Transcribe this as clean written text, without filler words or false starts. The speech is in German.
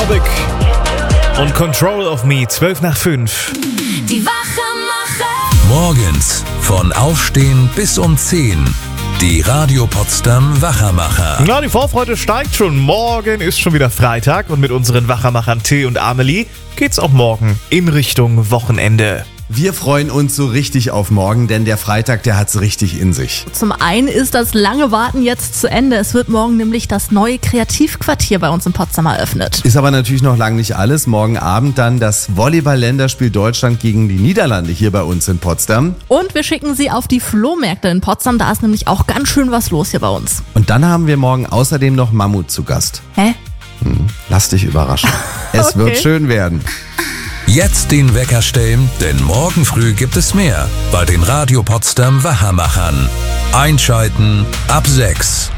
Aerobic und Control of Me, 5:12. Die Wachmacher. Morgens von Aufstehen bis um 10. Die Radio Potsdam Wachermacher. Na, die Vorfreude steigt schon. Morgen ist schon wieder Freitag und mit unseren Wachermachern Till und Amelie geht's auch morgen in Richtung Wochenende. Wir freuen uns so richtig auf morgen, denn der Freitag, der hat's richtig in sich. Zum einen ist das lange Warten jetzt zu Ende. Es wird morgen nämlich das neue Kreativquartier bei uns in Potsdam eröffnet. Ist aber natürlich noch lange nicht alles. Morgen Abend dann das Volleyball-Länderspiel Deutschland gegen die Niederlande hier bei uns in Potsdam. Und wir schicken Sie auf die Flohmärkte in Potsdam. Da ist nämlich auch ganz schön was los hier bei uns. Und dann haben wir morgen außerdem noch Mammut zu Gast. Hä? Lass dich überraschen. Es wird schön werden. Jetzt den Wecker stellen, denn morgen früh gibt es mehr bei den Radio Potsdam Wachermachern. Einschalten ab 6.